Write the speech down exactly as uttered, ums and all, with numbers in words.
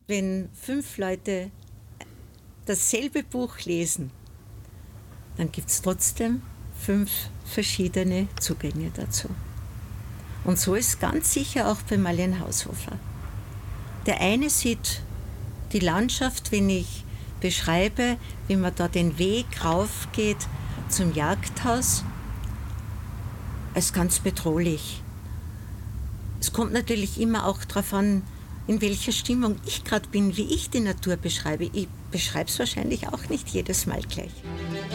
wenn fünf Leute dasselbe Buch lesen, dann gibt es trotzdem fünf verschiedene Zugänge dazu. Und so ist ganz sicher auch bei Marlene Haushofer. Der eine sieht die Landschaft, wenn ich beschreibe, wie man da den Weg raufgeht zum Jagdhaus, als ganz bedrohlich. Es kommt natürlich immer auch darauf an, in welcher Stimmung ich gerade bin, wie ich die Natur beschreibe. Ich beschreibe es wahrscheinlich auch nicht jedes Mal gleich.